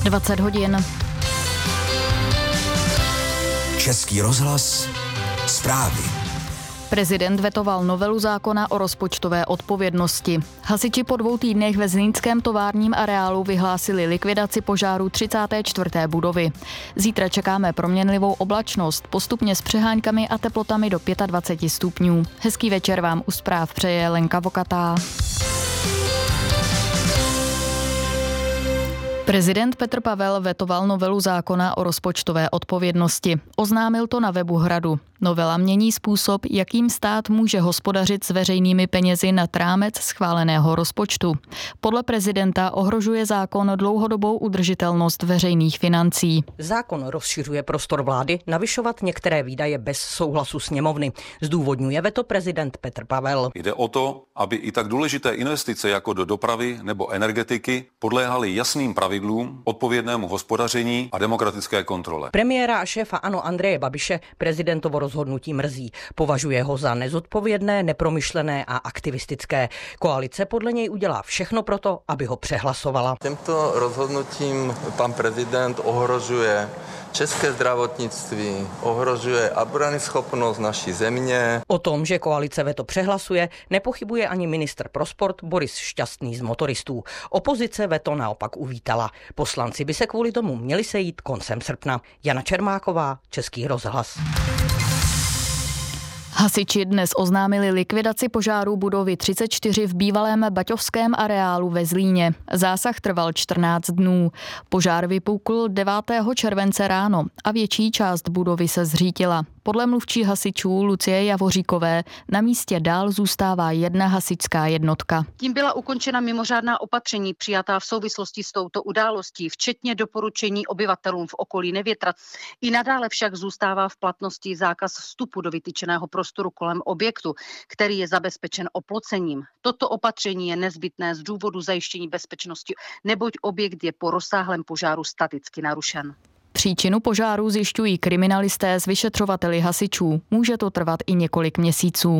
20 hodin. Český rozhlas, zprávy. Prezident vetoval novelu zákona o rozpočtové odpovědnosti. Hasiči po 2 týdnech ve zlínském továrním areálu vyhlásili likvidaci požáru 34. budovy. Zítra čekáme proměnlivou oblačnost, postupně s přeháňkami a teplotami do 25 stupňů. Hezký večer vám u zpráv přeje Lenka Vokatá. Prezident Petr Pavel vetoval novelu zákona o rozpočtové odpovědnosti. Oznámil to na webu Hradu. Novela mění způsob, jakým stát může hospodařit s veřejnými penězi nad rámec schváleného rozpočtu. Podle prezidenta ohrožuje zákon dlouhodobou udržitelnost veřejných financí. Zákon rozšiřuje prostor vlády navyšovat některé výdaje bez souhlasu sněmovny. Zdůvodňuje veto prezident Petr Pavel. Jde o to, aby i tak důležité investice jako do dopravy nebo energetiky podléhaly jasným pravidlům, odpovědnému hospodaření a demokratické kontrole. Premiéra a šéfa ANO Andreje Babiše prezidentovo rozhodnutí mrzí. Považuje ho za nezodpovědné, nepromyšlené a aktivistické. Koalice podle něj udělá všechno proto, aby ho přehlasovala. Tímto rozhodnutím pan prezident ohrožuje české zdravotnictví, ohrožuje obranyschopnost naší země. O tom, že koalice veto přehlasuje, nepochybuje ani ministr pro sport Boris Šťastný z Motoristů. Opozice veto naopak uvítala. Poslanci by se kvůli tomu měli sejít koncem srpna. Jana Čermáková, Český rozhlas. Hasiči dnes oznámili likvidaci požáru budovy 34 v bývalém baťovském areálu ve Zlíně. Zásah trval 14 dnů. Požár vypukl 9. července ráno a větší část budovy se zřítila. Podle mluvčí hasičů Lucie Javoříkové na místě dál zůstává jedna hasičská jednotka. Tím byla ukončena mimořádná opatření přijatá v souvislosti s touto událostí, včetně doporučení obyvatelům v okolí nevětrat. I nadále však zůstává v platnosti zákaz vstupu do vytyčeného prostoru kolem objektu, který je zabezpečen oplocením. Toto opatření je nezbytné z důvodu zajištění bezpečnosti, neboť objekt je po rozsáhlém požáru staticky narušen. Příčinu požáru zjišťují kriminalisté s vyšetřovateli hasičů. Může to trvat i několik měsíců.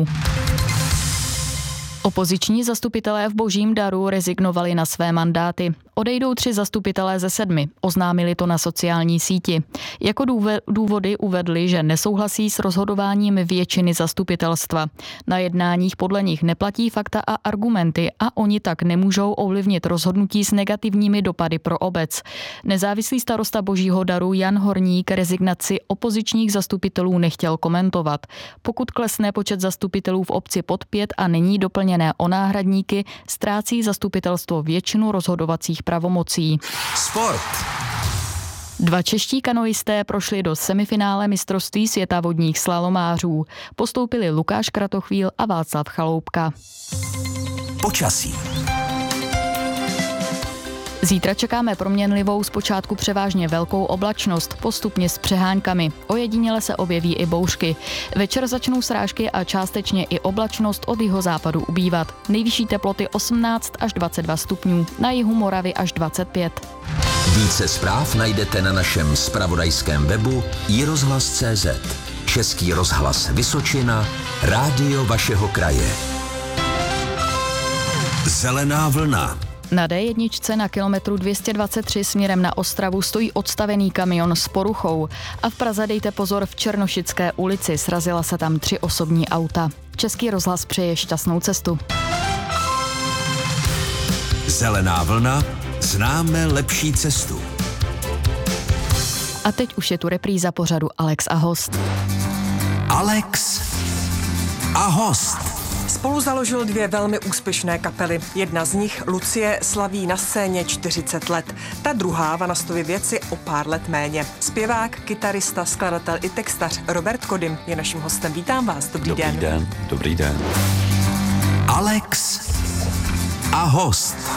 Opoziční zastupitelé v Božím Daru rezignovali na své mandáty. Odejdou 3 zastupitelé ze 7, oznámili to na sociální síti. Jako důvody uvedli, že nesouhlasí s rozhodováním většiny zastupitelstva. Na jednáních podle nich neplatí fakta a argumenty a oni tak nemůžou ovlivnit rozhodnutí s negativními dopady pro obec. Nezávislý starosta Božího Daru Jan Horník rezignaci opozičních zastupitelů nechtěl komentovat. Pokud klesne počet zastupitelů v obci pod 5 a není doplněné o náhradníky, ztrácí zastupitelstvo většinu rozhodovacích pravomocí. Sport. 2 čeští kanoisté prošli do semifinále mistrovství světa vodních slalomářů. Postoupili Lukáš Kratochvíl a Václav Chaloupka. Počasí. Zítra čekáme proměnlivou, zpočátku převážně velkou oblačnost, postupně s přeháňkami. Ojediněle se objeví i bouřky. Večer začnou srážky a částečně i oblačnost od jihozápadu ubývat. Nejvyšší teploty 18 až 22 stupňů, na jihu Moravy až 25. Více zpráv najdete na našem zpravodajském webu iRozhlas.cz. Český rozhlas Vysočina, rádio vašeho kraje. Zelená vlna. Na D1 na kilometru 223 směrem na Ostravu stojí odstavený kamion s poruchou a v Praze dejte pozor, v Černošické ulici srazila se tam 3 osobní auta. Český rozhlas přeje šťastnou cestu. Zelená vlna, známe lepší cestu. A teď už je tu repríza pořadu Alex a host. Alex a host. Spolu založil 2 velmi úspěšné kapely. Jedna z nich, Lucie, slaví na scéně 40 let. Ta druhá, Vanastovy věci, o pár let méně. Zpěvák, kytarista, skladatel i textař Robert Kodym je naším hostem. Vítám vás, dobrý den. Dobrý den. Alex a host.